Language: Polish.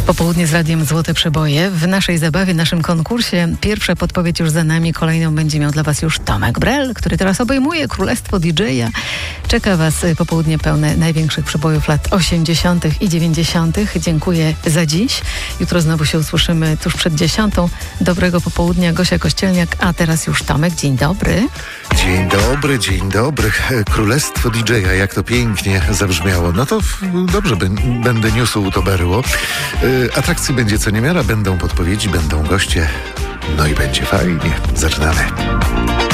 Popołudnie z Radiem Złote Przeboje. W naszej zabawie, naszym konkursie pierwsza podpowiedź już za nami, kolejną będzie miał dla Was już Tomek Brel, który teraz obejmuje królestwo DJ-a. Czeka Was popołudnie pełne największych przebojów lat 80. i 90. Dziękuję za dziś. Jutro znowu się usłyszymy tuż przed 10. Dobrego popołudnia, Gosia Kościelniak, a teraz już Tomek. Dzień dobry. Dzień dobry, dzień dobry. Królestwo DJ-a, jak to pięknie zabrzmiało. No to dobrze, będę niósł to berło. Atrakcji będzie co niemiara, będą podpowiedzi, będą goście. No i będzie fajnie. Zaczynamy.